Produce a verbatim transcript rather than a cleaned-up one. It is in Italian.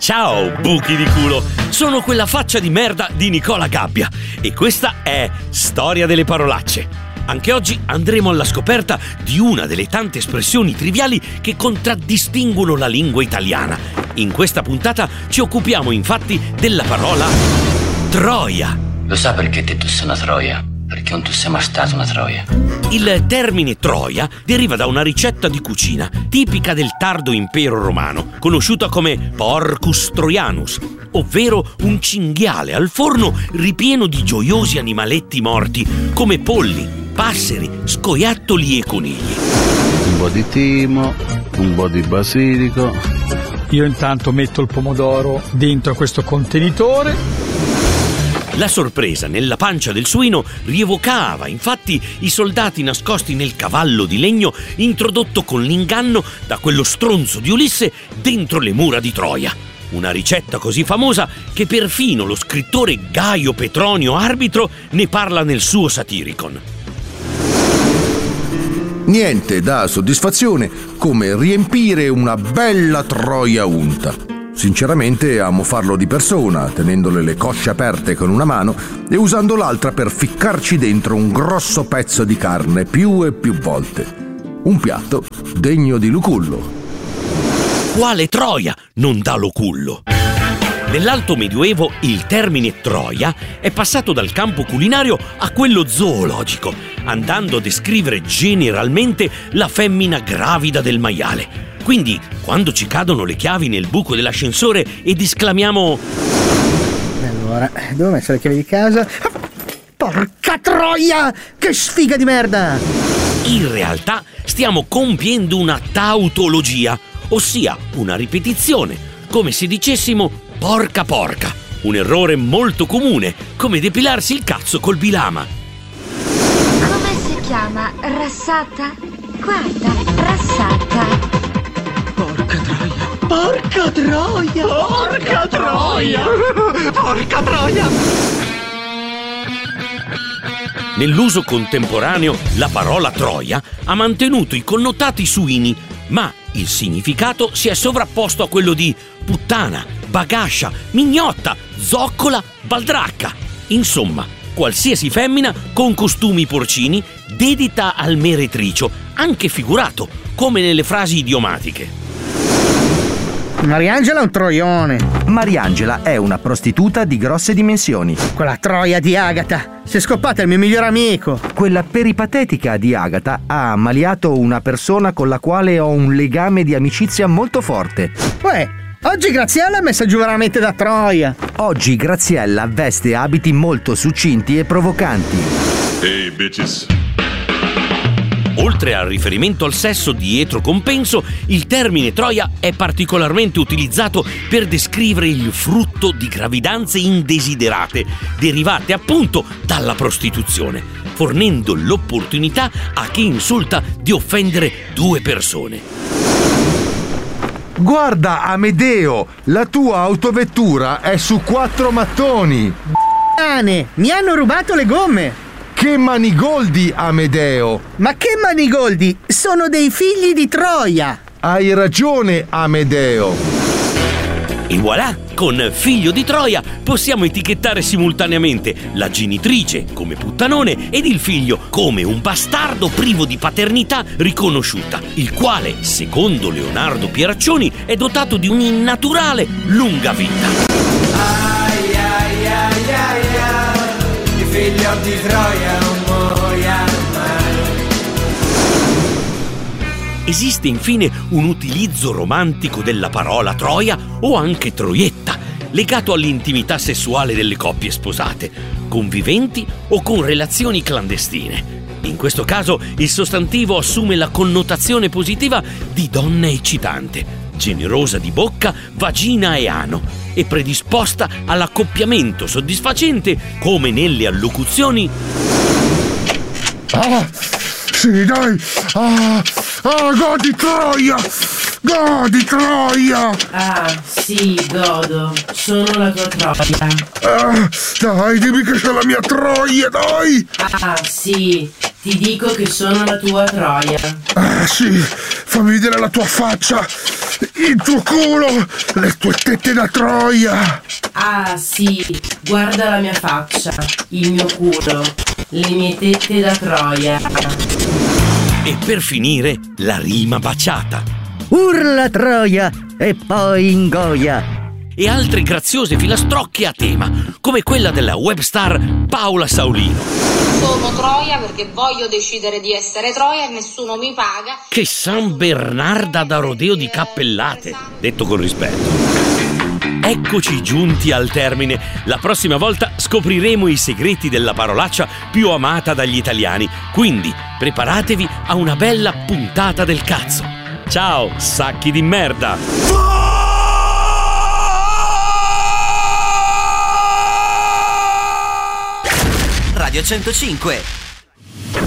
Ciao, buchi di culo! Sono quella faccia di merda di Nicola Gabbia e questa è Storia delle parolacce. Anche oggi andremo alla scoperta di una delle tante espressioni triviali che contraddistinguono la lingua italiana. In questa puntata ci occupiamo infatti della parola troia. Lo sa perché te tu sei una troia? Perché non tu sei mai stata una troia. Il termine troia deriva da una ricetta di cucina tipica del tardo impero romano, conosciuta come porcus troianus, ovvero un cinghiale al forno ripieno di gioiosi animaletti morti come polli, passeri, scoiattoli e conigli. Un po' di timo, un po' di basilico. Io intanto metto il pomodoro dentro questo contenitore. La sorpresa nella pancia del suino rievocava infatti i soldati nascosti nel cavallo di legno introdotto con l'inganno da quello stronzo di Ulisse dentro le mura di Troia. Una ricetta così famosa che perfino lo scrittore Gaio Petronio Arbitro ne parla nel suo Satiricon. Niente dà soddisfazione come riempire una bella troia unta. Sinceramente amo farlo di persona, tenendole le cosce aperte con una mano e usando l'altra per ficcarci dentro un grosso pezzo di carne più e più volte. Un piatto degno di Lucullo. Quale troia non dà Lucullo? Nell'Alto Medioevo il termine troia è passato dal campo culinario a quello zoologico, andando a descrivere generalmente la femmina gravida del maiale. Quindi, quando ci cadono le chiavi nel buco dell'ascensore ed esclamiamo: allora, devo mettere le chiavi di casa? Porca troia! Che sfiga di merda! In realtà stiamo compiendo una tautologia, ossia una ripetizione, come se dicessimo porca porca. Un errore molto comune, come depilarsi il cazzo col bilama. Come si chiama? Rassata? Guarda, rassata. Porca troia! Porca troia! Porca troia! Porca troia! Nell'uso contemporaneo la parola troia ha mantenuto i connotati suini, ma il significato si è sovrapposto a quello di puttana, bagascia, mignotta, zoccola, baldracca. Insomma, qualsiasi femmina con costumi porcini dedita al meretricio, anche figurato, come nelle frasi idiomatiche. Mariangela è un troione. Mariangela è una prostituta di grosse dimensioni. Quella troia di Agata. Si è scoppata il mio migliore amico. Quella peripatetica di Agata ha ammaliato una persona con la quale ho un legame di amicizia molto forte. Uè, oggi Graziella è messa giù veramente da troia. Oggi Graziella veste abiti molto succinti e provocanti. Hey bitches. Oltre al riferimento al sesso dietro compenso, il termine troia è particolarmente utilizzato per descrivere il frutto di gravidanze indesiderate, derivate appunto dalla prostituzione, fornendo l'opportunità a chi insulta di offendere due persone. Guarda Amedeo, la tua autovettura è su quattro mattoni. Ane, mi hanno rubato le gomme. Che manigoldi, Amedeo! Ma che manigoldi? Sono dei figli di Troia! Hai ragione, Amedeo! E voilà! Con figlio di Troia possiamo etichettare simultaneamente la genitrice come puttanone ed il figlio come un bastardo privo di paternità riconosciuta, il quale, secondo Leonardo Pieraccioni, è dotato di un'innaturale lunga vita. Ai ai ai ai ai, il figlio di Troia non muoia mai. Esiste infine un utilizzo romantico della parola troia o anche troietta, legato all'intimità sessuale delle coppie sposate, conviventi o con relazioni clandestine. In questo caso il sostantivo assume la connotazione positiva di donna eccitante, generosa di bocca, vagina e ano, e predisposta all'accoppiamento soddisfacente come nelle allocuzioni Ah, sì, dai! Ah, ah, godi Troia! Godi Troia! Ah, sì, godo. Sono la tua Troia. Ah, dai, dimmi che c'è la mia Troia, dai! Ah, sì, Ti dico che sono la tua troia. Ah sì, fammi vedere la tua faccia, il tuo culo, le tue tette da troia. Ah sì, guarda la mia faccia, il mio culo, le mie tette da troia. E per finire, la rima baciata. Urla troia e poi ingoia. E altre graziose filastrocche a tema, come quella della webstar Paola Saulino. Sono Troia perché voglio decidere di essere Troia e nessuno mi paga. Che San Bernarda da rodeo di cappellate, detto con rispetto. Eccoci giunti al termine. La prossima volta scopriremo i segreti della parolaccia più amata dagli italiani. Quindi preparatevi a una bella puntata del cazzo. Ciao, sacchi di merda! Radio centocinque